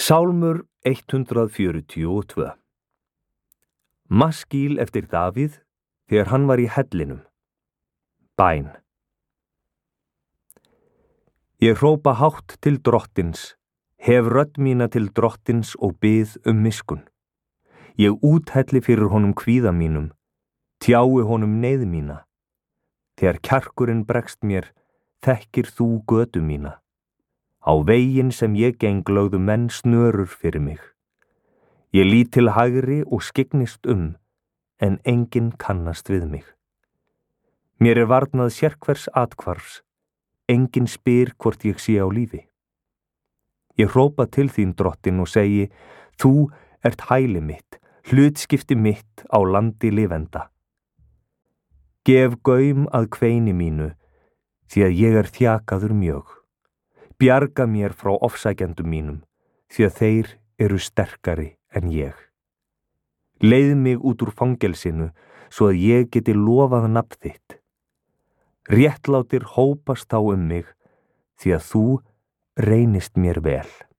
Sálmur 142. Maskíl eftir Davíð þegar hann var í hellinum. Bæn. Ég hrópa hátt til Drottins, hef rödd mína til Drottins og bið miskunn. Ég úthelli fyrir honum kvíða mínum, tjái honum neyð mína. Þegar kjarkurinn bregst mér, þekkir þú götu mína. Á veginn sem ég geng lögðu menn snörur fyrir mig. Ég lít til hægri og skygnist en enginn kannast við mig. Mér varnað sérhvers athvarfs, enginn spyr hvort ég sé á lífi. Ég hrópa til þín, Drottin, og segi, þú ert hæli mitt, hlutskipti mitt á landi lifenda. Gef gaum að kveini mínu, því að ég þjakaður mjög. Bjarga mér frá ofsækjendum mínum, því að þeir eru sterkari en ég. Leið mig út úr fangelsinu, svo að ég geti lofað nafn þitt. Réttlátir hópast þá mig, því að þú reynist mér vel.